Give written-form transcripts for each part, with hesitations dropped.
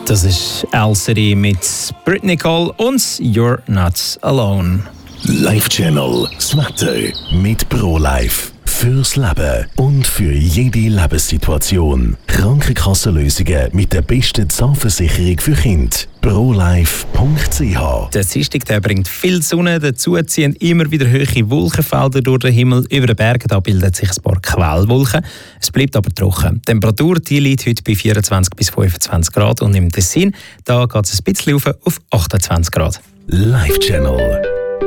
Das ist L-City mit Britney Cole und You're Not Alone. Live Channel, das Wetter mit ProLife. Fürs Leben und für jede Lebenssituation. Krankenkassenlösungen mit der besten Zahnversicherung für Kinder. ProLife.ch. Der Dienstag, der bringt viel Sonne, dazu ziehen immer wieder hohe Wolkenfelder durch den Himmel. Über den Bergen da bilden sich ein paar Quellwolken. Es bleibt aber trocken. Die Temperatur die liegt heute bei 24 bis 25 Grad und im Tessin da geht es ein bisschen auf 28 Grad. Live Channel.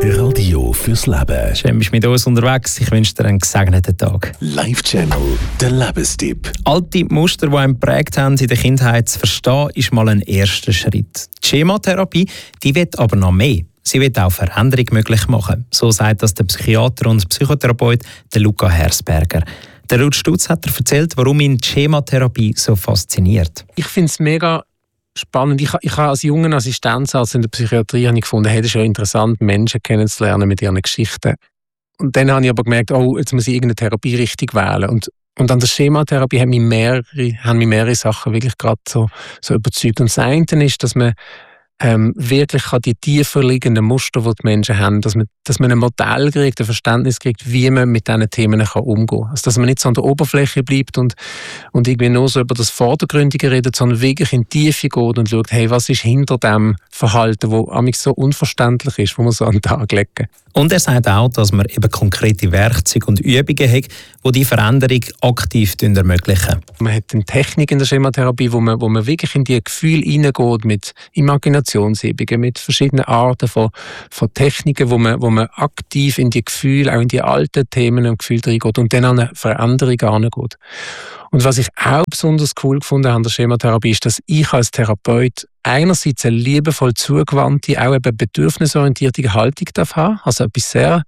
Radio fürs Leben. Schön, bist du mit uns unterwegs. Ich wünsche dir einen gesegneten Tag. Live Channel, der Lebenstipp. Alte Muster, die einen geprägt haben in der Kindheit zu verstehen, ist mal ein erster Schritt. Die Schematherapie, die will aber noch mehr. Sie will auch Veränderung möglich machen. So sagt das der Psychiater und Psychotherapeut der Luca Hersberger. Der Ruth Stutz hat erzählt, warum ihn die Schematherapie so fasziniert. Ich finde es mega spannend. Ich habe als junger Assistenzarzt in der Psychiatrie gefunden, hey, das ist ja interessant, Menschen kennenzulernen mit ihren Geschichten. Und dann habe ich aber gemerkt, jetzt muss ich irgendeine Therapie richtig wählen. Und an der Schematherapie haben mich mehrere Sachen wirklich gerade so überzeugt. Und das eine ist, dass man wirklich die tiefer liegenden Muster, die die Menschen haben, dass man ein Modell kriegt, ein Verständnis kriegt, wie man mit diesen Themen umgehen kann. Also, dass man nicht so an der Oberfläche bleibt und irgendwie nur so über das Vordergründige redet, sondern wirklich in die Tiefe geht und schaut, hey, was ist hinter dem Verhalten, das manchmal so unverständlich ist, wo man so an den Tag legen. Und er sagt auch, dass man eben konkrete Werkzeuge und Übungen hat, die die Veränderung aktiv ermöglichen. Man hat eine Technik in der Schematherapie, wo man wirklich in die Gefühle hineingeht, mit Imaginationsübungen, mit verschiedenen Arten von Techniken, wo man aktiv in die Gefühle, auch in die alten Themen und Gefühle reingeht und dann an eine Veränderung angeht. Und was ich auch besonders cool gefunden habe an der Schematherapie, ist, dass ich als Therapeut einerseits eine liebevoll zugewandte, auch eben bedürfnisorientierte Haltung darf haben, also etwas sehr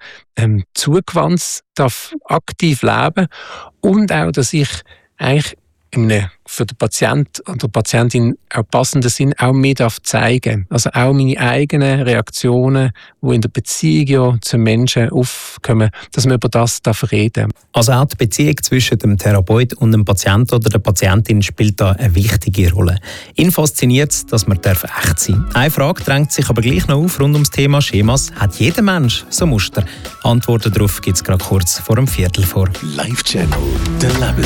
zugewandtes darf aktiv leben und auch, dass ich eigentlich für den Patient oder Patientin auch passenden Sinn auch mehr zeigen darf. Also auch meine eigenen Reaktionen, die in der Beziehung ja zu Menschen aufkommen, dass man über das reden darf. Also auch die Beziehung zwischen dem Therapeut und dem Patienten oder der Patientin spielt da eine wichtige Rolle. Ihn fasziniert es, dass man echt sein darf. Eine Frage drängt sich aber gleich noch auf rund ums Thema Schemas. Hat jeder Mensch so Muster? Antworten darauf gibt es gerade kurz vor dem Viertel vor. Live Channel, der Lebens